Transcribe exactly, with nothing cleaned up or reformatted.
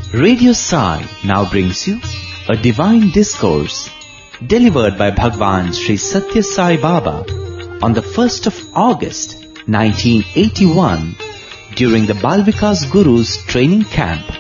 Radio Sai now brings you a divine discourse delivered by Bhagwan Sri Satya Sai Baba on the first of August nineteen eighty-one during the Bal Vikas Guru's training camp.